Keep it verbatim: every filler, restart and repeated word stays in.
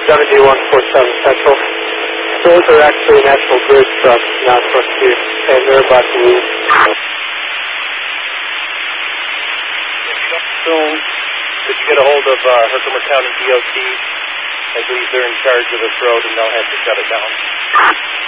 seventy-one forty-seven Central. Those are actually National Grid trucks, not trucks here, and they're about to leave. Soon, did you get a hold of uh, Herkimer County D O T? I believe they're in charge of this road and they'll have to shut it down.